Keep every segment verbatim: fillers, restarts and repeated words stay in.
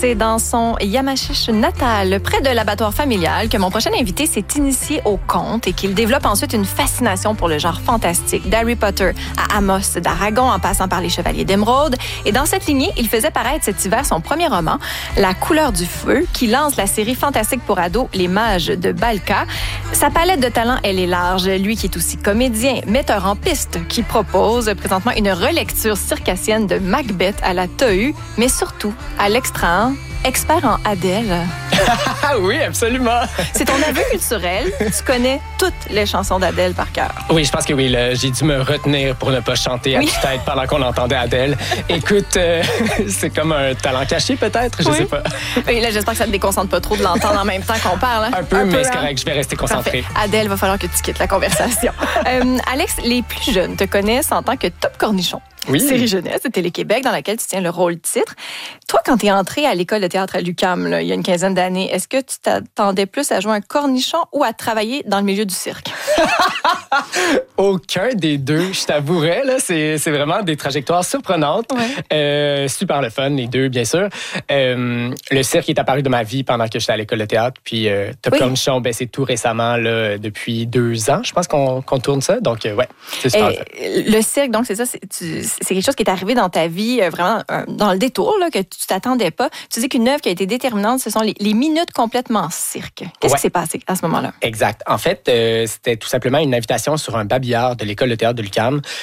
c'est dans son Yamachiche natal, près de l'abattoir familial, que mon prochain invité s'est initié au conte et qu'il développe ensuite une fascination pour le genre fantastique, d'Harry Potter à Amos d'Aragon, en passant par les Chevaliers d'Émeraude. Et dans cette lignée, il faisait paraître cet hiver son premier roman, La couleur du feu, qui lance la série fantastique pour ados Les Mages de Balka. Sa palette de talents, elle est large. Lui qui est aussi comédien, metteur en piste, qui propose présentement une relecture circassienne de Macbeth à la T A U, mais surtout à l'extra, expert en Adèle. Oui, absolument. C'est ton aveu culturel. Tu connais toutes les chansons d'Adèle par cœur. Oui, je pense que oui. Là, j'ai dû me retenir pour ne pas chanter à oui. tue-tête pendant qu'on entendait Adèle. Écoute, euh, c'est comme un talent caché peut-être, je oui. sais pas. Oui, là, j'espère que ça te déconcentre pas trop de l'entendre en même temps qu'on parle. Hein? Un peu, un mais peu, c'est hein? correct, je vais rester concentré. Parfait. Adèle, va falloir que tu quittes la conversation. euh, Alex, les plus jeunes te connaissent en tant que Top Cornichon. Oui. Série jeunesse de Télé-Québec dans laquelle tu tiens le rôle titre. Toi, quand tu es entré à l'école de théâtre à l'U Q A M, là, il y a une quinzaine d'années, est-ce que tu t'attendais plus à jouer un cornichon ou à travailler dans le milieu du cirque? Aucun des deux, je t'avouerais. Là, c'est, c'est vraiment des trajectoires surprenantes. Ouais. Euh, super le fun, les deux, bien sûr. Euh, le cirque est apparu dans ma vie pendant que j'étais à l'école de théâtre. Puis euh, Top oui. Cornichon, ben, c'est tout récemment, là, depuis deux ans, je pense qu'on, qu'on tourne ça. Donc, euh, ouais, c'est super. Et, le cirque, donc, c'est ça, c'est, tu, c'est quelque chose qui est arrivé dans ta vie, euh, vraiment euh, dans le détour, là, que tu t'attendais pas. Tu dis qu'une œuvre qui a été déterminante, ce sont les, les minutes complètement cirque. Qu'est-ce ouais. qui s'est passé à ce moment-là? Exact. En fait, euh, c'était tout simplement une invitation sur un babillard de l'école de théâtre de l'U Q A M.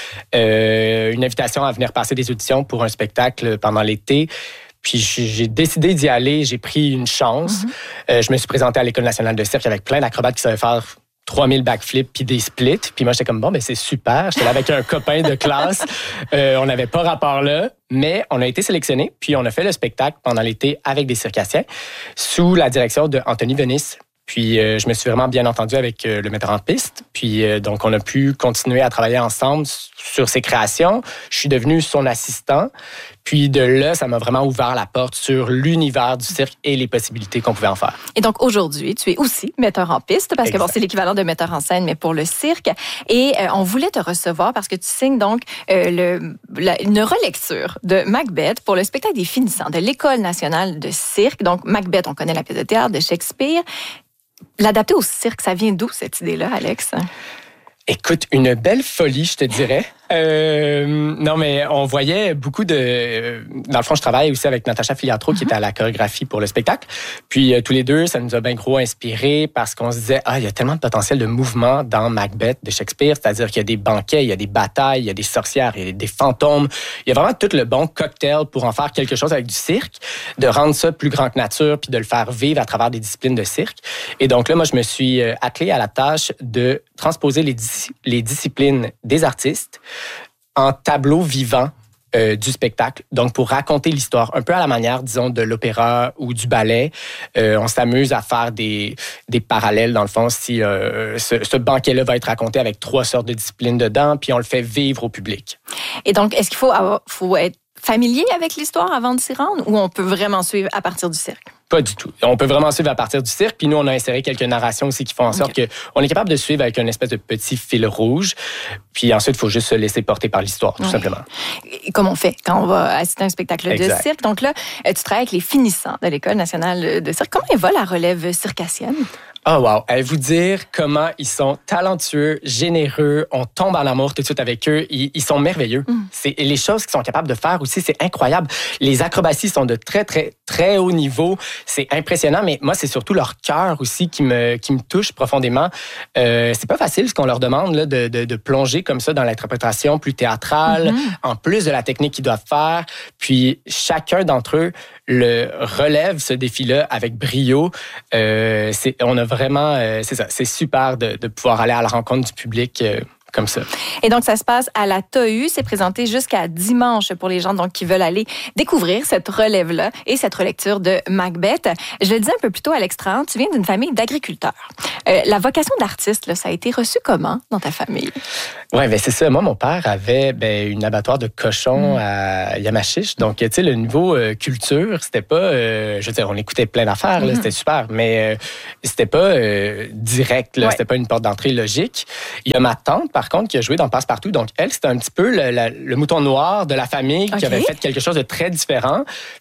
Euh, une invitation à venir passer des auditions pour un spectacle pendant l'été. Puis j'ai décidé d'y aller. J'ai pris une chance. Mm-hmm. Euh, je me suis présenté à l'École nationale de cirque avec plein d'acrobates qui savaient faire trois mille backflips puis des splits. Puis moi, j'étais comme, bon, ben c'est super. J'étais là avec un copain de classe. Euh, on n'avait pas rapport là, mais on a été sélectionnés. Puis on a fait le spectacle pendant l'été avec des circassiens sous la direction de Anthony Venisse. Puis euh, je me suis vraiment bien entendu avec euh, le metteur en piste. Puis euh, donc, on a pu continuer à travailler ensemble sur ses créations. Je suis devenu son assistant. Puis de là, ça m'a vraiment ouvert la porte sur l'univers du cirque et les possibilités qu'on pouvait en faire. Et donc, aujourd'hui, tu es aussi metteur en piste, parce exact. que bon, c'est l'équivalent de metteur en scène, mais pour le cirque. Et euh, on voulait te recevoir parce que tu signes donc euh, le, la, une relecture de Macbeth pour le spectacle des finissants de l'École nationale de cirque. Donc, Macbeth, on connaît la pièce de théâtre de Shakespeare. L'adapter au cirque, ça vient d'où, cette idée-là, Alex? Écoute, une belle folie, je te dirais. Euh, non, mais on voyait beaucoup de... Dans le fond, je travaille aussi avec Natacha Filiatro, mm-hmm. qui était à la chorégraphie pour le spectacle. Puis, euh, tous les deux, ça nous a bien gros inspiré parce qu'on se disait, ah, il y a tellement de potentiel de mouvement dans Macbeth de Shakespeare, c'est-à-dire qu'il y a des banquets, il y a des batailles, il y a des sorcières, il y a des fantômes. Il y a vraiment tout le bon cocktail pour en faire quelque chose avec du cirque, de rendre ça plus grand que nature, puis de le faire vivre à travers des disciplines de cirque. Et donc là, moi, je me suis attelé à la tâche de transposer les, dis- les disciplines des artistes en tableau vivant euh, du spectacle. Donc, pour raconter l'histoire, un peu à la manière, disons, de l'opéra ou du ballet, euh, on s'amuse à faire des, des parallèles, dans le fond, si euh, ce, ce banquet-là va être raconté avec trois sortes de disciplines dedans, puis on le fait vivre au public. Et donc, est-ce qu'il faut, avoir, faut être familier avec l'histoire avant de s'y rendre, ou on peut vraiment suivre à partir du cirque? Pas du tout. On peut vraiment suivre à partir du cirque. Puis nous, on a inséré quelques narrations aussi qui font en sorte okay. qu'on est capable de suivre avec une espèce de petit fil rouge. Puis ensuite, il faut juste se laisser porter par l'histoire, tout oui. simplement. Et comme on fait quand on va assister à un spectacle exact. de cirque. Donc là, tu travailles avec les finissants de l'École nationale de cirque. Comment elle va, la relève circassienne? Oh wow! Allez vous dire comment ils sont talentueux, généreux, on tombe en amour tout de suite avec eux. Ils, ils sont merveilleux. Mm. C'est, et les choses qu'ils sont capables de faire aussi, c'est incroyable. Les acrobaties sont de très, très, très haut niveau. C'est impressionnant, mais moi, c'est surtout leur cœur aussi qui me, qui me touche profondément. Euh, c'est pas facile ce qu'on leur demande là, de, de, de plonger comme ça dans l'interprétation plus théâtrale, mm-hmm. en plus de la technique qu'ils doivent faire. Puis chacun d'entre eux le relève ce défi-là avec brio. Euh, c'est, on a vraiment, euh, c'est ça, c'est super de, de pouvoir aller à la rencontre du public euh, comme ça. Et donc, ça se passe à la T A U. C'est présenté jusqu'à dimanche pour les gens donc, qui veulent aller découvrir cette relève-là et cette relecture de Macbeth. Je le disais un peu plus tôt à l'extra, tu viens d'une famille d'agriculteurs. Euh, la vocation d'artiste, là, ça a été reçu comment dans ta famille? Oui, ben c'est ça. Moi, mon père avait ben, une abattoir de cochons mmh. à Yamachiche. Donc, tu sais, le niveau euh, culture, c'était pas... Euh, je veux dire, on écoutait plein d'affaires, là, mmh. c'était super, mais euh, c'était pas euh, direct, là, ouais. c'était pas une porte d'entrée logique. Il y a ma tante, par contre, qui a joué dans Passe-Partout. Donc, elle, c'était un petit peu le, la, le mouton noir de la famille okay. qui avait fait quelque chose de très différent.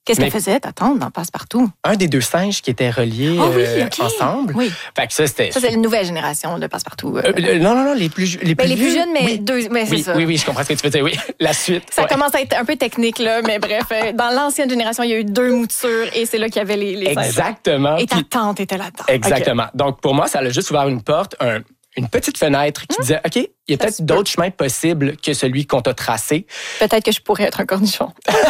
Qu'est-ce qu'elle faisait, ta tante, dans Passe-Partout? Un des deux singes qui étaient reliés oh oui, euh, okay. ensemble. Oui. Fait que ça, c'était... Ça, c'est la nouvelle génération de Passe-Partout. Euh, euh, non, non, non, les plus, les ben, plus, les plus jeunes, mais, oui. deux, mais c'est oui, ça. Oui, oui, je comprends ce que tu faisais, oui. La suite. Ça ouais. commence à être un peu technique, là, mais bref, dans l'ancienne génération, il y a eu deux moutures et c'est là qu'il y avait les, les Exactement. Et ta Puis, tante était là-dedans. Exactement. Okay. Donc, pour moi, ça a juste ouvert une porte, un... une petite fenêtre qui mmh. disait, OK, il y a peut-être peut. d'autres chemins possibles que celui qu'on t'a tracé. Peut-être que je pourrais être un cornichon.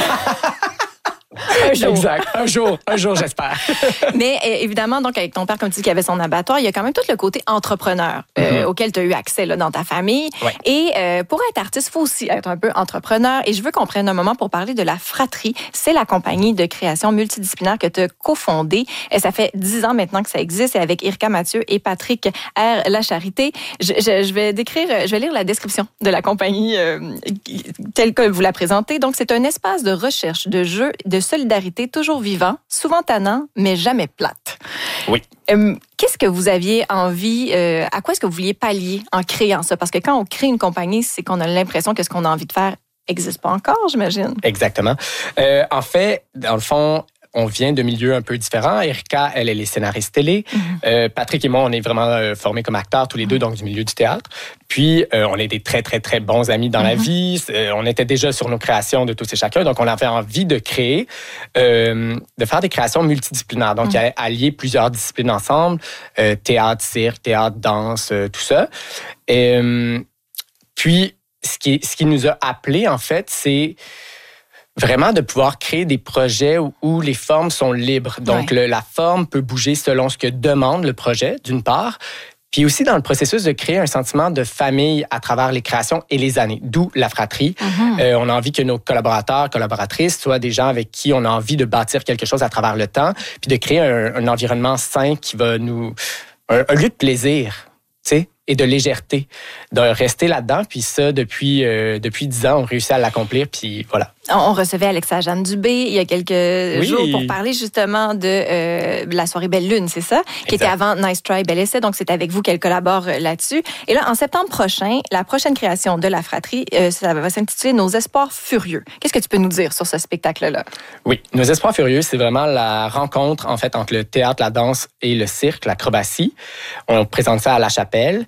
Un jour. Exact. Un jour, un jour, j'espère. Mais évidemment, donc avec ton père, comme tu dis, qui avait son abattoir, il y a quand même tout le côté entrepreneur mm-hmm. euh, auquel tu as eu accès là, dans ta famille. Ouais. Et euh, pour être artiste, il faut aussi être un peu entrepreneur. Et je veux qu'on prenne un moment pour parler de La Fratrie. C'est la compagnie de création multidisciplinaire que tu as cofondée. Et ça fait dix ans maintenant que ça existe. Et avec Erika Mathieu et Patrick R. Lacharité. Je, je, je vais décrire, je vais lire la description de la compagnie euh, telle que vous la présentez. Donc, c'est un espace de recherche, de jeu, de solidarité toujours vivant, souvent tannant, mais jamais plate. Oui. Euh, qu'est-ce que vous aviez envie, euh, à quoi est-ce que vous vouliez pallier en créant ça? Parce que quand on crée une compagnie, c'est qu'on a l'impression que ce qu'on a envie de faire n'existe pas encore, j'imagine. Exactement. Euh, en fait, dans le fond, on vient de milieux un peu différents. Erika, elle, elle est scénariste télé. Mm-hmm. Euh, Patrick et moi, on est vraiment euh, formés comme acteurs, tous les deux, donc du milieu du théâtre. Puis, euh, on est des très, très, très bons amis dans mm-hmm. la vie. Euh, on était déjà sur nos créations de tous et chacun. Donc, on avait envie de créer, euh, de faire des créations multidisciplinaires. Donc, mm-hmm. allier plusieurs disciplines ensemble. Euh, théâtre, cirque, théâtre, danse, euh, tout ça. Et, euh, puis, ce qui, ce qui nous a appelés, en fait, c'est vraiment de pouvoir créer des projets où, où les formes sont libres. Donc, ouais. le, la forme peut bouger selon ce que demande le projet, d'une part, puis aussi dans le processus de créer un sentiment de famille à travers les créations et les années, d'où La Fratrie. Mm-hmm. Euh, on a envie que nos collaborateurs, collaboratrices soient des gens avec qui on a envie de bâtir quelque chose à travers le temps, puis de créer un, un environnement sain qui va nous... un, un lieu de plaisir, tu sais, et de légèreté, de rester là-dedans. Puis ça, depuis euh, depuis dix ans, on réussit à l'accomplir, puis voilà. On recevait Alexa Jeanne Dubé il y a quelques oui. jours pour parler justement de euh, la soirée Belle Lune, c'est ça? Exact. Qui était avant Nice Try, Bel Essai. Donc, c'est avec vous qu'elle collabore là-dessus. Et là, en septembre prochain, la prochaine création de La Fratrie, euh, ça va s'intituler Nos Espoirs Furieux. Qu'est-ce que tu peux nous dire sur ce spectacle-là? Oui, Nos Espoirs Furieux, c'est vraiment la rencontre, en fait, entre le théâtre, la danse et le cirque, l'acrobatie. On présente ça à La Chapelle.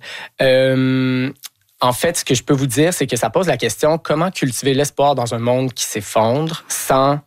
Euh, en fait, ce que je peux vous dire, c'est que ça pose la question comment cultiver l'espoir dans un monde qui s'effondre sans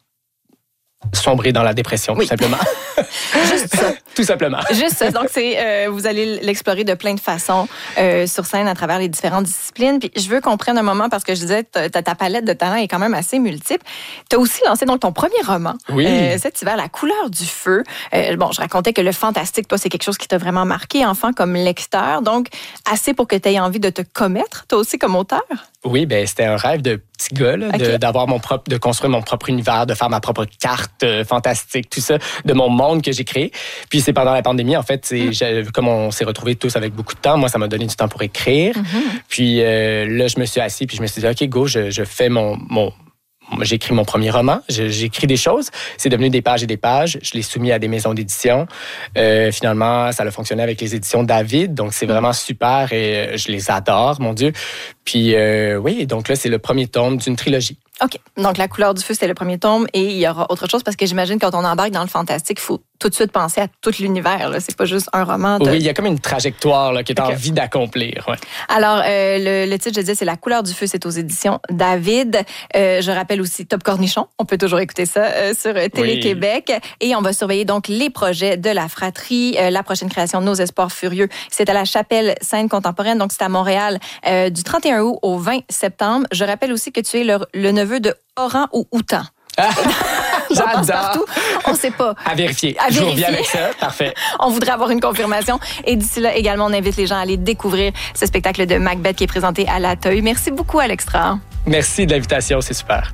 sombrer dans la dépression, oui. tout simplement. Juste ça. Tout simplement. Juste ça. Donc, c'est, euh, vous allez l'explorer de plein de façons euh, sur scène à travers les différentes disciplines. Puis, je veux qu'on prenne un moment parce que je disais, ta, ta palette de talents est quand même assez multiple. Tu as aussi lancé donc ton premier roman oui. euh, cet hiver, La couleur du feu. Euh, bon, je racontais que le fantastique, toi, c'est quelque chose qui t'a vraiment marqué, enfant, comme lecteur. Donc, assez pour que tu aies envie de te commettre, toi aussi, comme auteur? Oui, ben c'était un rêve de petit gars, là, okay. de, d'avoir mon propre, de construire mon propre univers, de faire ma propre carte euh, fantastique, tout ça, de mon monde que j'ai créé. Puis c'est pendant la pandémie, en fait, c'est, mm. comme on s'est retrouvés tous avec beaucoup de temps, moi, ça m'a donné du temps pour écrire. Mm-hmm. Puis euh, là, je me suis assis, puis je me suis dit, OK, go, je, je fais mon... mon J'ai écrit mon premier roman, j'ai écrit des choses, c'est devenu des pages et des pages, je l'ai soumis à des maisons d'édition. Euh, finalement, ça a fonctionné avec les éditions David, donc c'est vraiment super et je les adore, mon Dieu. Puis euh, oui, donc là, c'est le premier tome d'une trilogie. OK. Donc, La couleur du feu, c'est le premier tome et il y aura autre chose parce que j'imagine quand on embarque dans le fantastique, il faut tout de suite penser à tout l'univers. Là. C'est pas juste un roman. De... Oui, il y a comme une trajectoire là, qui est okay. envie d'accomplir. Ouais. Alors, euh, le, le titre, je disais, c'est La couleur du feu, c'est aux éditions David. Euh, je rappelle aussi Top Cornichon. On peut toujours écouter ça euh, sur Télé-Québec. Oui. Et on va surveiller donc les projets de La Fratrie. Euh, la prochaine création, Nos Espoirs Furieux, c'est à la Chapelle Scène Contemporaine. Donc, c'est à Montréal euh, du trente et un août au vingt septembre. Je rappelle aussi que tu es le, le neveu de Oran ou Outan. Ah, j'adore. Partout, on ne sait pas. À vérifier. À Je vérifier. vous reviens avec ça. Parfait. On voudrait avoir une confirmation. Et d'ici là, également, on invite les gens à aller découvrir ce spectacle de Macbeth qui est présenté à la T E U. Merci beaucoup, Alextra. Merci de l'invitation. C'est super.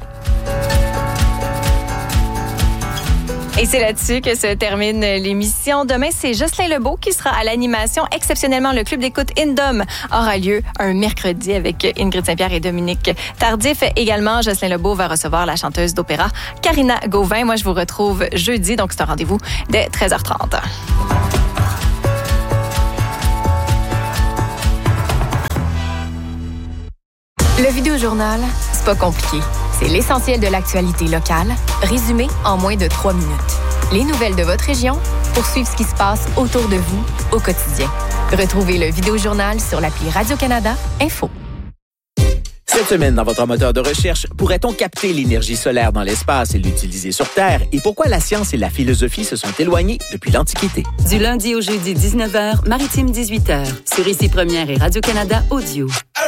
Et c'est là-dessus que se termine l'émission. Demain, c'est Jocelyn Lebeau qui sera à l'animation. Exceptionnellement, le club d'écoute Indom aura lieu un mercredi avec Ingrid Saint-Pierre et Dominique Tardif. Également, Jocelyn Lebeau va recevoir la chanteuse d'opéra Karina Gauvin. Moi, je vous retrouve jeudi, donc c'est un rendez-vous dès treize heures trente. Le vidéojournal, c'est pas compliqué. C'est C'est l'essentiel de l'actualité locale, résumé en moins de trois minutes. Les nouvelles de votre région pour suivre ce qui se passe autour de vous au quotidien. Retrouvez le Vidéojournal sur l'appli Radio-Canada Info. Cette semaine, dans votre moteur de recherche, pourrait-on capter l'énergie solaire dans l'espace et l'utiliser sur Terre? Et pourquoi la science et la philosophie se sont éloignées depuis l'Antiquité? Du lundi au jeudi, dix-neuf heures, Maritime dix-huit heures. Sur Ici Première et Radio-Canada Audio.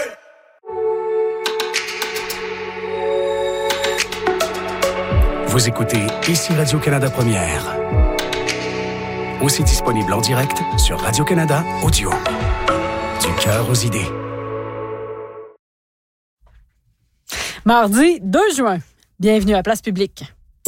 Vous écoutez Ici Radio-Canada Première. Aussi disponible en direct sur Radio-Canada Audio. Du cœur aux idées. Mardi deux juin. Bienvenue à Place Publique.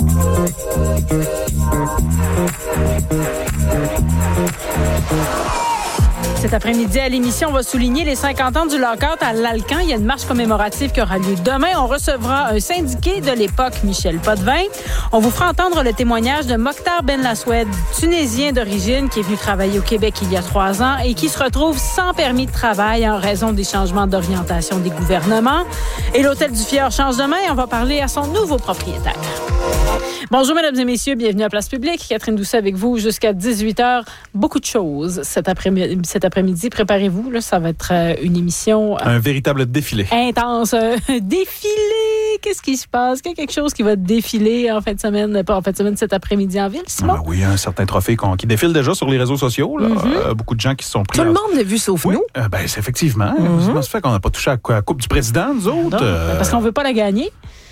Cet après-midi, à l'émission, on va souligner les cinquante ans du lockout à l'Alcan. Il y a une marche commémorative qui aura lieu demain. On recevra un syndiqué de l'époque, Michel Potvin. On vous fera entendre le témoignage de Mokhtar Ben Laswed, tunisien d'origine, qui est venu travailler au Québec il y a trois ans et qui se retrouve sans permis de travail en raison des changements d'orientation des gouvernements. Et l'Hôtel du Fjord change de main. On va parler à son nouveau propriétaire. Bonjour, mesdames et messieurs. Bienvenue à Place Publique. Catherine Doucet avec vous jusqu'à dix-huit heures. Beaucoup de choses cet après-midi. Cet après-midi, préparez-vous. Là, ça va être une émission... Euh, un véritable défilé. Intense. Euh, défilé. Qu'est-ce qui se passe? Qu'il y a quelque chose qui va défiler en fin de semaine, pas en fin de semaine, cet après-midi en ville, Simon? Ah, oui, un certain trophée qui défile déjà sur les réseaux sociaux. Là. Mm-hmm. Euh, beaucoup de gens qui se sont pris... Tout le monde l'a vu, sauf oui. nous. Euh, ben, c'est effectivement. Mm-hmm. Comment ça fait qu'on n'a pas touché à la Coupe du Président, nous autres? Non, euh... Parce qu'on ne veut pas la gagner.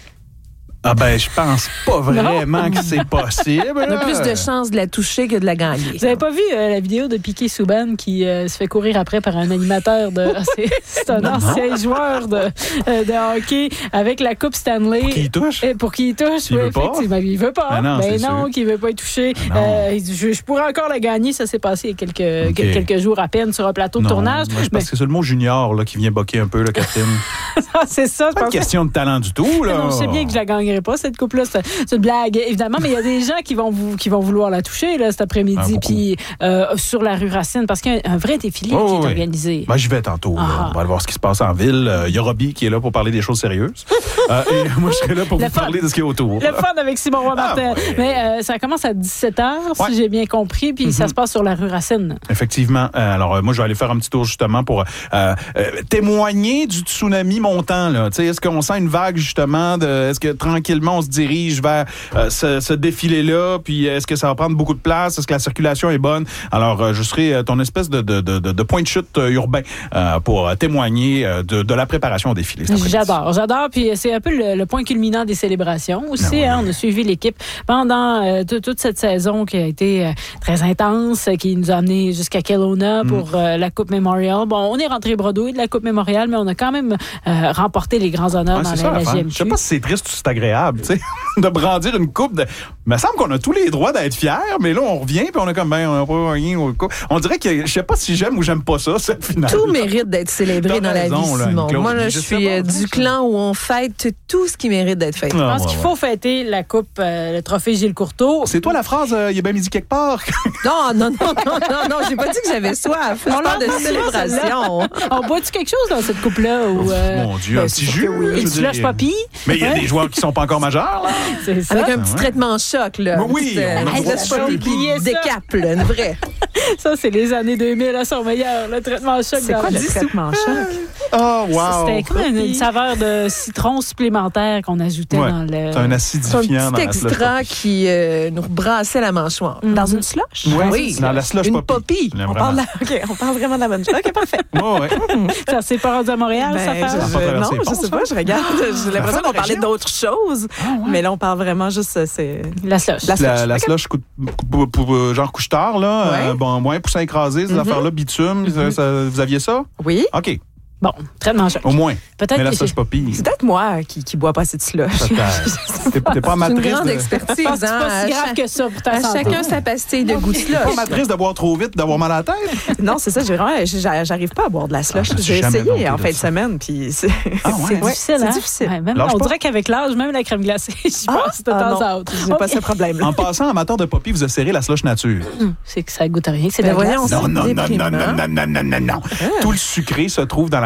Ah ben, je pense pas vraiment que c'est possible. On a plus de chances de la toucher que de la gagner. Vous avez pas vu euh, la vidéo de Piqué Souban qui euh, se fait courir après par un animateur de... c'est, c'est un non, ancien non. joueur de, euh, de hockey avec la Coupe Stanley. Pour qui il touche? Et pour qui il touche, il oui, veut effectivement. Pas. Il veut pas. Ah non, ben non, sûr. Qu'il veut pas être touché. Euh, je, je pourrais encore la gagner. Ça s'est passé il y a quelques, okay. quelques jours à peine sur un plateau non, de tournage. Moi, je pense mais... que c'est le mot junior là, qui vient boquer un peu, là, Catherine. C'est ça. C'est pas une question de talent du tout. Là. Non, je sais bien que je la gagnerai pas, cette coupe-là. C'est une blague, évidemment, mais il y a des gens qui vont, vous, qui vont vouloir la toucher là, cet après-midi, ah, puis euh, sur la rue Racine, parce qu'il y a un vrai défilé oh, qui est oui. organisé. Ben, j'y vais tantôt. Ah. On va aller voir ce qui se passe en ville. Il euh, y a Robbie qui est là pour parler des choses sérieuses. euh, et moi, je serai là pour le vous fun. parler de ce qui est autour. Le fun avec Simon Roy-Martin. Ah, ouais. Mais euh, ça commence à dix-sept heures, ouais. si j'ai bien compris, puis mm-hmm. ça se passe sur la rue Racine. Effectivement. Euh, alors, euh, moi, je vais aller faire un petit tour, justement, pour euh, euh, témoigner du tsunami montant. Là. Est-ce qu'on sent une vague, justement, de, est-ce que tranquillement, on se dirige vers... Euh, Ce, ce défilé-là, puis est-ce que ça va prendre beaucoup de place? Est-ce que la circulation est bonne? Alors, euh, je serai euh, ton espèce de, de, de, de point de chute euh, urbain euh, pour euh, témoigner euh, de, de la préparation au défilé. J'adore, j'adore. Puis c'est un peu le, le point culminant des célébrations aussi. Ah, oui. hein, on a suivi l'équipe pendant euh, t- toute cette saison qui a été euh, très intense, qui nous a amené jusqu'à Kelowna mm. pour euh, la Coupe Memorial. Bon, on est rentré bredouille de la Coupe Memorial, mais on a quand même euh, remporté les grands honneurs ouais, dans la, la G M Q. Je sais pas si c'est triste ou si c'est agréable, tu sais, de brandir une coupe de... Il me semble qu'on a tous les droits d'être fiers, mais là, on revient puis on a comme, ben, on n'a pas rien. On dirait que, je sais pas si j'aime ou j'aime pas ça, cette finale. Tout mérite d'être célébré dans la vie, Simon. Moi, là, je suis euh, du clan où on fête tout ce qui mérite d'être fait. Je pense ah, qu'il faut fêter la coupe, euh, le trophée Gilles Courteau. C'est toi la phrase, il euh, y a bien midi quelque part? Non, non, non, non, non, non, j'ai pas dit que j'avais soif. Je parle de célébration. On boit-tu quelque chose dans cette coupe-là? Ou, euh, Mon Dieu, ben, un petit jus. Oui. Une slush papy. Mais il y a des joueurs qui sont pas encore majeurs, là. C'est ça. Avec un petit traitement choc, là. Oui, on a des capes, là, une vraie. Ça, c'est les années deux mille, elles sont meilleures. Le traitement choc. C'est quoi le traitement choc? Oh, wow. C'était comme une, une saveur de citron supplémentaire qu'on ajoutait ouais, dans le... C'est un acidifiant dans la slush. Un petit extra qui euh, nous brassait la mâchoire. Mm-hmm. Dans une slush? Ouais, oui. Dans la slush une poppy. On parle, la... okay, on parle vraiment de la bonne chose. OK, parfait. Oh, ouais. Ça s'est pas rendu à Montréal, ben, ça fait? Je, non, je sais pas, je regarde. J'ai l'impression qu'on parlait d'autres choses. Ah, ouais. Mais là, on parle vraiment juste... C'est... La slush. La slush, la, la slush coup, coup, coup, genre couche-tard, là. Ouais. Euh, bon, moins poussin écrasé, ces mm-hmm. affaires-là, bitume. Mm-hmm. Ça, ça, vous aviez ça? Oui. OK. Bon, traitement choc. Au moins. Peut-être mais la que slush poppy. C'est peut-être moi qui, qui bois pas assez de slush. T'es, t'es pas amatrice. C'est une grande de... expertise. Hein? C'est pas si grave que ça pour ta santé. Chacun sa pastille de goût de slush. T'es pas amatrice de boire trop vite, d'avoir mal à la tête? Non, c'est ça. J'arrive pas à boire de la slush. Ah, j'ai essayé en fin de semaine, puis c'est, ah, ouais. c'est difficile. Hein? C'est difficile. Ouais, même, on dirait qu'avec l'âge, même la crème glacée, je ah, pense de ah, temps à autre. J'ai okay. pas ce problème-là. En passant, amateur de poppy, vous a serré la slush nature. Hum, c'est que ça goûte rien. C'est ben de la glace. Non, non, non, non, non, non, non, non, non. Tout le sucré se trouve dans la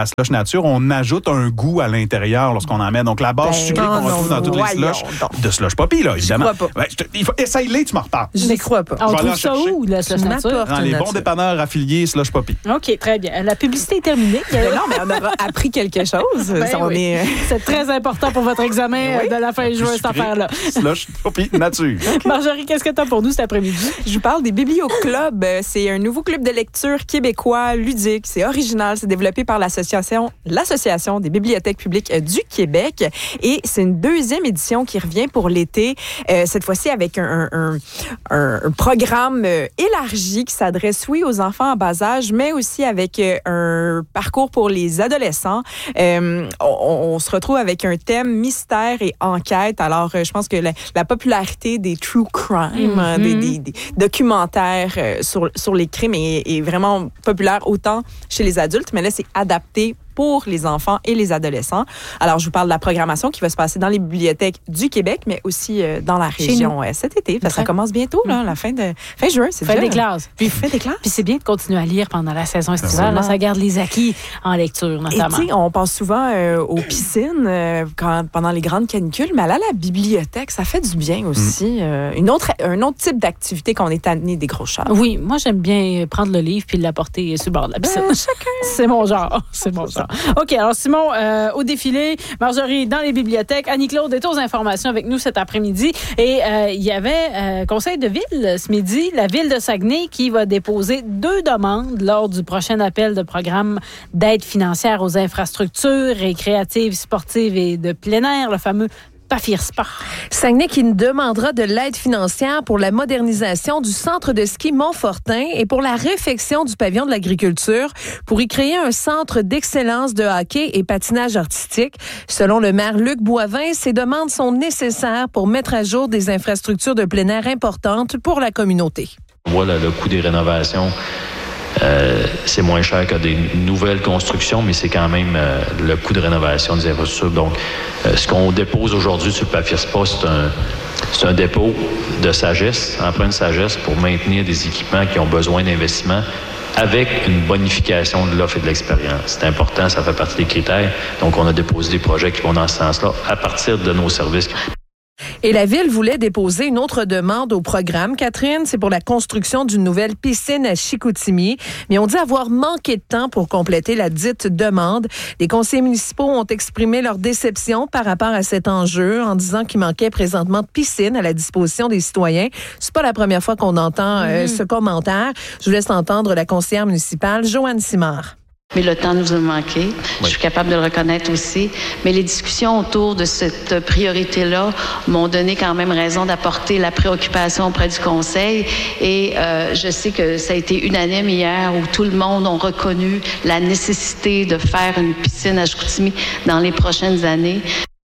slush nature, on ajoute un goût à l'intérieur lorsqu'on en met. Donc, la base Ben, sucrée qu'on non, retrouve dans toutes les slushs donc. de slush poppy, là, évidemment. crois pas. Ouais, je te- il faut, essaye-les, tu m'en reparles. J'y crois pas. On Je vais trouve aller ça en chercher. où, la slush nature? N'importe. Dans les bons nature. dépanneurs affiliés slush poppy. OK, très bien. La publicité est terminée. Mais non, mais on aura appris quelque chose. Ben Ça, on oui. est... C'est très important pour votre examen Oui. de la fin juin, cette Sucré, affaire-là. Slush poppy nature. Marjorie, qu'est-ce que tu as pour nous cet après-midi? Je vous parle des Biblioclubs. C'est un nouveau club de lecture québécois, ludique. C'est original. C'est développé par l'association, l'association des bibliothèques publiques du Québec. Et c'est une deuxième édition qui revient pour l'été. Euh, cette fois-ci avec un, un, un, un programme euh, élargi qui s'adresse, oui, aux enfants en bas âge, mais aussi avec euh, un parcours pour les adolescents. Euh, on, on se retrouve avec un thème mystère et enquête. Alors, euh, je pense que la, la popularité des true crime, Mm-hmm. des, des, des documentaires euh, sur, sur les crimes est, est vraiment populaire autant chez les adultes, mais là, c'est adapté pour les enfants et les adolescents. Alors, je vous parle de la programmation qui va se passer dans les bibliothèques du Québec, mais aussi euh, dans la région euh, cet été. Parce que ça commence bientôt, là, la fin de fin juin. C'est Fin déjà, des classes. Puis fin des classes. Puis c'est bien de continuer à lire pendant la saison estivale. Là, Absolument. ça garde les acquis en lecture, Et notamment. tu sais, on pense souvent euh, aux piscines euh, quand, pendant les grandes canicules, mais aller à la bibliothèque, ça fait du bien aussi. Euh, une autre, un autre type d'activité qu'on est amené des gros chars. Oui, moi, j'aime bien prendre le livre puis l'apporter sur le bord de la piscine. Ben, chacun. C'est mon genre. C'est mon genre. OK, alors Simon, euh, au défilé, Marjorie dans les bibliothèques, Annie-Claude est aux informations avec nous cet après-midi. Et euh, il y avait euh, conseil de ville ce midi, la ville de Saguenay qui va déposer deux demandes lors du prochain appel de programme d'aide financière aux infrastructures récréatives, sportives et de plein air, le fameux Pafir Sport. Saguenay qui demandera de l'aide financière pour la modernisation du centre de ski Montfortin et pour la réfection du pavillon de l'agriculture pour y créer un centre d'excellence de hockey et patinage artistique. Selon le maire Luc Boivin, ces demandes sont nécessaires pour mettre à jour des infrastructures de plein air importantes pour la communauté. On voit là, le coût des rénovations. Euh, c'est moins cher que des nouvelles constructions, mais c'est quand même euh, le coût de rénovation des infrastructures. Donc, euh, ce qu'on dépose aujourd'hui sur le Pafir Sport, c'est un, c'est un dépôt de sagesse, empreinte de sagesse pour maintenir des équipements qui ont besoin d'investissement avec une bonification de l'offre et de l'expérience. C'est important, ça fait partie des critères. Donc, on a déposé des projets qui vont dans ce sens-là à partir de nos services. Et la Ville voulait déposer une autre demande au programme. Catherine, c'est pour la construction d'une nouvelle piscine à Chicoutimi. Mais on dit avoir manqué de temps pour compléter la dite demande. Les conseillers municipaux ont exprimé leur déception par rapport à cet enjeu en disant qu'il manquait présentement de piscine à la disposition des citoyens. C'est pas la première fois qu'on entend euh, ce commentaire. Je vous laisse entendre la conseillère municipale, Joanne Simard. Mais le temps nous a manqué. Oui. Je suis capable de le reconnaître aussi. Mais les discussions autour de cette priorité-là m'ont donné quand même raison d'apporter la préoccupation auprès du Conseil. Et euh, je sais que ça a été unanime hier où tout le monde a reconnu la nécessité de faire une piscine à Chicoutimi dans les prochaines années.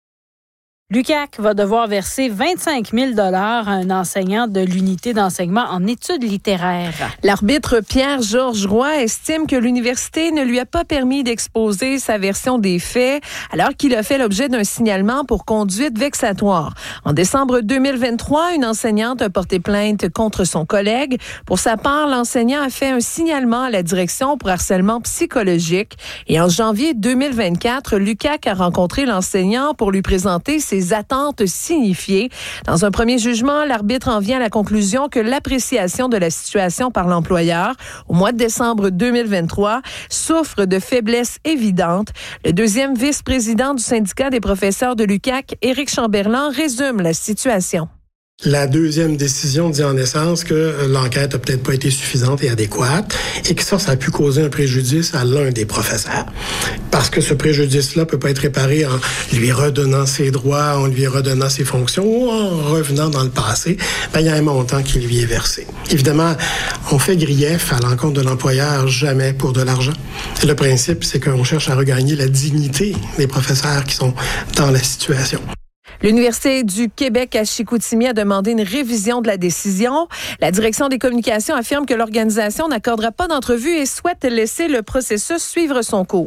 L'U Q A C va devoir verser vingt-cinq mille dollars à un enseignant de l'unité d'enseignement en études littéraires. L'arbitre Pierre-Georges Roy estime que l'université ne lui a pas permis d'exposer sa version des faits alors qu'il a fait l'objet d'un signalement pour conduite vexatoire. En décembre deux mille vingt-trois, une enseignante a porté plainte contre son collègue. Pour sa part, l'enseignant a fait un signalement à la direction pour harcèlement psychologique. Et en janvier deux mille vingt-quatre, l'U Q A C a rencontré l'enseignant pour lui présenter ses attentes signifiées. Dans un premier jugement, l'arbitre en vient à la conclusion que l'appréciation de la situation par l'employeur au mois de décembre deux mille vingt-trois souffre de faiblesses évidentes. Le deuxième vice-président du syndicat des professeurs de l'U Q A C, Éric Chamberlain, résume la situation. La deuxième décision dit en essence que l'enquête n'a peut-être pas été suffisante et adéquate et que ça, ça a pu causer un préjudice à l'un des professeurs. Parce que ce préjudice-là peut pas être réparé en lui redonnant ses droits, en lui redonnant ses fonctions ou en revenant dans le passé. Ben, il y a un montant qui lui est versé. Évidemment, on fait grief à l'encontre de l'employeur jamais pour de l'argent. Et le principe, c'est qu'on cherche à regagner la dignité des professeurs qui sont dans la situation. L'Université du Québec à Chicoutimi a demandé une révision de la décision. La direction des communications affirme que l'organisation n'accordera pas d'entrevue et souhaite laisser le processus suivre son cours.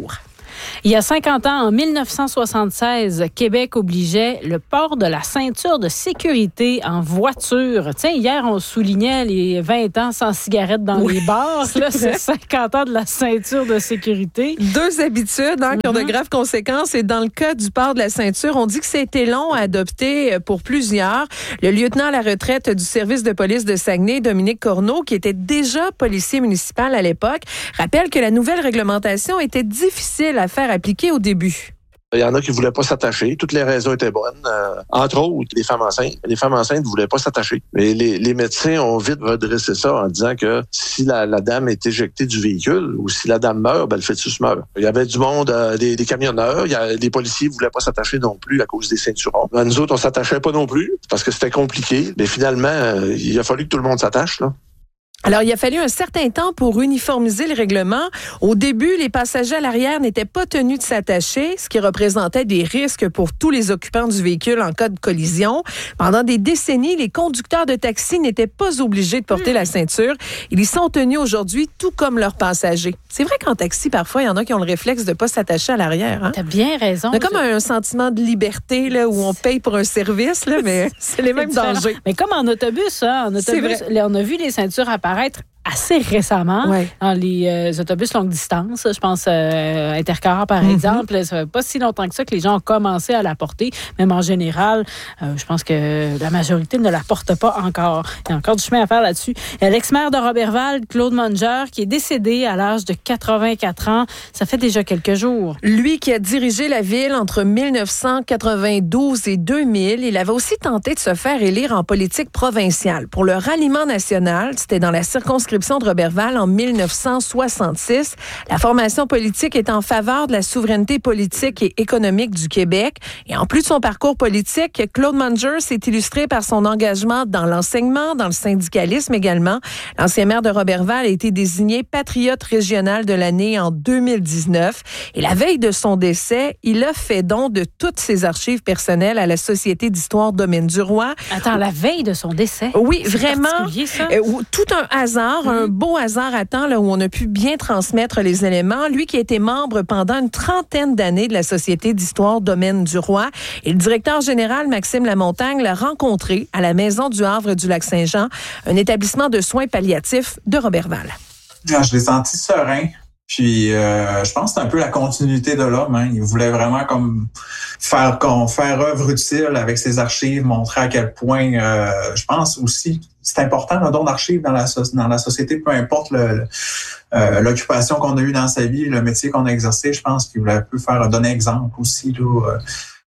Il y a cinquante ans, en dix-neuf cent soixante-seize, Québec obligeait le port de la ceinture de sécurité en voiture. Tiens, hier, on soulignait les vingt ans sans cigarette dans oui, les bars. Là, c'est cinquante ans de la ceinture de sécurité. Deux habitudes hein, qui ont mm-hmm. de graves conséquences. Et dans le cas du port de la ceinture, on dit que c'était long à adopter pour plusieurs. Le lieutenant à la retraite du service de police de Saguenay, Dominique Corneau, qui était déjà policier municipal à l'époque, rappelle que la nouvelle réglementation était difficile à faire appliquer au début. Il y en a qui ne voulaient pas s'attacher. Toutes les raisons étaient bonnes. Euh, entre autres, les femmes enceintes. Les femmes enceintes ne voulaient pas s'attacher. Mais les, les médecins ont vite redressé ça en disant que si la, la dame est éjectée du véhicule ou si la dame meurt, ben, le fœtus meurt. Il y avait du monde, euh, des, des camionneurs. Il y a, les policiers ne voulaient pas s'attacher non plus à cause des ceintures. Ben, nous autres, on s'attachait pas non plus parce que c'était compliqué. Mais finalement, euh, il a fallu que tout le monde s'attache, là. Alors, il a fallu un certain temps pour uniformiser le règlement. Au début, les passagers à l'arrière n'étaient pas tenus de s'attacher, ce qui représentait des risques pour tous les occupants du véhicule en cas de collision. Pendant des décennies, les conducteurs de taxi n'étaient pas obligés de porter mmh. la ceinture. Ils y sont tenus aujourd'hui, tout comme leurs passagers. C'est vrai qu'en taxi, parfois, il y en a qui ont le réflexe de ne pas s'attacher à l'arrière. Hein? T'as bien raison. C'est comme un sentiment de liberté là, où on paye pour un service, là, mais c'est les mêmes dangers. Mais comme en autobus, hein, en autobus, on a vu les ceintures apparaître assez récemment ouais. dans les euh, autobus longue distance. Je pense euh, Intercar, par mm-hmm. exemple. Ça fait pas si longtemps que ça que les gens ont commencé à la porter. Même en général, euh, je pense que la majorité ne la porte pas encore. Il y a encore du chemin à faire là-dessus. Il y a l'ex-maire de Roberval, Claude Munger, qui est décédé à l'âge de quatre-vingt-quatre ans. Ça fait déjà quelques jours. Lui qui a dirigé la ville entre dix-neuf cent quatre-vingt-douze et deux mille, il avait aussi tenté de se faire élire en politique provinciale. Pour le ralliement national, c'était dans la circonscription de Roberval en dix-neuf cent soixante-six. La formation politique est en faveur de la souveraineté politique et économique du Québec. Et en plus de son parcours politique, Claude Munger s'est illustré par son engagement dans l'enseignement, dans le syndicalisme également. L'ancien maire de Roberval a été désigné patriote régional de l'année en deux mille dix-neuf. Et la veille de son décès, il a fait don de toutes ses archives personnelles à la Société d'histoire Domaine du Roi. Attends, la veille de son décès? Oui, c'est vraiment. Ça? Euh, tout un hasard. Un beau hasard à temps là, où on a pu bien transmettre les éléments. Lui qui a été membre pendant une trentaine d'années de la Société d'histoire Domaine du Roi. Et le directeur général, Maxime Lamontagne, l'a rencontré à la Maison du Havre du Lac-Saint-Jean, un établissement de soins palliatifs de Roberval. Je l'ai senti serein. Puis, euh, je pense que c'est un peu la continuité de l'homme. Hein. Il voulait vraiment comme faire, comme, faire œuvre utile avec ses archives, montrer à quel point, euh, je pense aussi, c'est important le don d'archives dans la, dans la société, peu importe le, le, euh, l'occupation qu'on a eue dans sa vie, le métier qu'on a exercé. Je pense qu'il voulait un peu faire donner exemple aussi, là. Euh,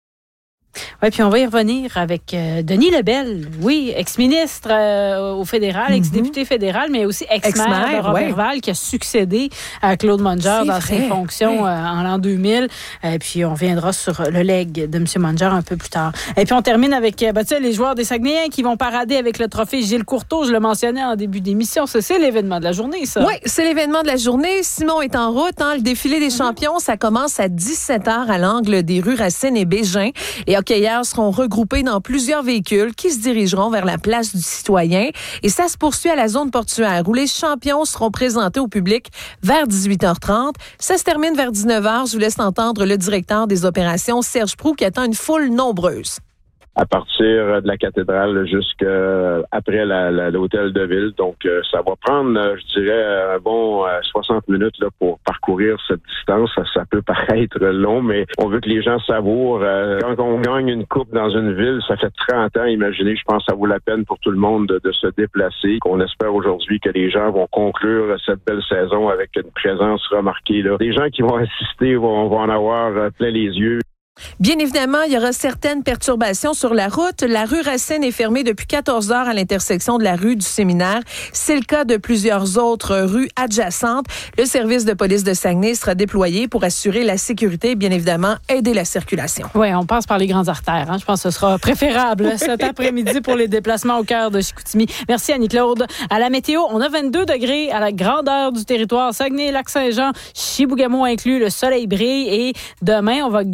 Oui, puis on va y revenir avec euh, Denis Lebel, oui, ex-ministre euh, au fédéral, mm-hmm. ex-député fédéral, mais aussi ex-maire, ex-maire de Roberval, ouais. qui a succédé à Claude Munger C'est dans vrai. ses fonctions ouais. euh, en l'an deux mille. Et puis, on reviendra sur le legs de M. Munger un peu plus tard. Et puis, on termine avec euh, ben, tu sais, les joueurs des Saguenayens qui vont parader avec le trophée Gilles Courteau. Je le mentionnais en début d'émission. Ça, c'est l'événement de la journée, ça. Oui, c'est l'événement de la journée. Simon est en route. Hein. Le défilé des mm-hmm. champions, ça commence à dix-sept heures à l'angle des rues Racine et Bégin. Les hockeyeurs seront regroupés dans plusieurs véhicules qui se dirigeront vers la place du Citoyen. Et ça se poursuit à la zone portuaire où les champions seront présentés au public vers dix-huit heures trente. Ça se termine vers dix-neuf heures. Je vous laisse entendre le directeur des opérations, Serge Proulx, qui attend une foule nombreuse. À partir de la cathédrale jusqu'après la, la, l'hôtel de ville. Donc, euh, ça va prendre, euh, je dirais, un bon euh, soixante minutes là, pour parcourir cette distance. Ça, ça peut paraître long, mais on veut que les gens savourent. Euh, quand on gagne une coupe dans une ville, ça fait trente ans, imaginez, je pense que ça vaut la peine pour tout le monde de, de se déplacer. On espère aujourd'hui que les gens vont conclure cette belle saison avec une présence remarquée. Là. Les gens qui vont assister vont, vont en avoir plein les yeux. Bien évidemment, il y aura certaines perturbations sur la route. La rue Racine est fermée depuis quatorze heures à l'intersection de la rue du Séminaire. C'est le cas de plusieurs autres rues adjacentes. Le service de police de Saguenay sera déployé pour assurer la sécurité et bien évidemment aider la circulation. Oui, on passe par les grandes artères. Hein. Je pense que ce sera préférable cet après-midi pour les déplacements au cœur de Chicoutimi. Merci Annie-Claude. À la météo, on a vingt-deux degrés à la grandeur du territoire. Saguenay, Lac-Saint-Jean, Chibougamau inclus, le soleil brille et demain, on va gagner quelques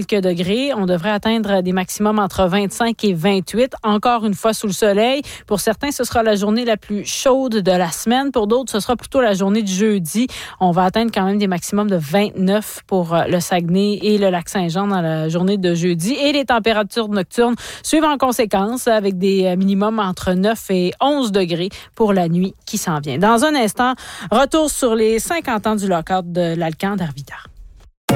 quelques degrés. On devrait atteindre des maximums entre vingt-cinq et vingt-huit. Encore une fois sous le soleil. Pour certains, ce sera la journée la plus chaude de la semaine. Pour d'autres, ce sera plutôt la journée du jeudi. On va atteindre quand même des maximums de vingt-neuf pour le Saguenay et le Lac-Saint-Jean dans la journée de jeudi. Et les températures nocturnes suivent en conséquence avec des minimums entre neuf et onze degrés pour la nuit qui s'en vient. Dans un instant, retour sur les cinquante ans du lockout de l'Alcan d'Arvida.